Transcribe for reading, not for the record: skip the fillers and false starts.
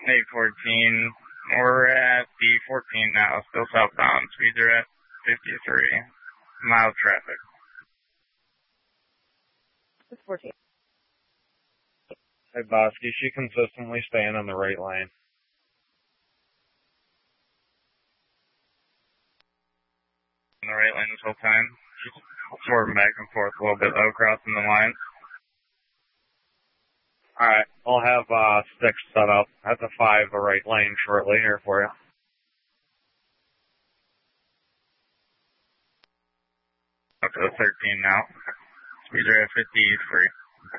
814. We're at B14 now, still southbound. Speeds are at 53. Mild traffic. 14. Hey, Bosky, she consistently staying on the right lane. On the right lane this whole time. Just swerving back and forth a little bit though, crossing the line. Alright, I'll have sticks set up at the 5 right lane shortly here for you. Up to the 13 now. Speeds are at 53.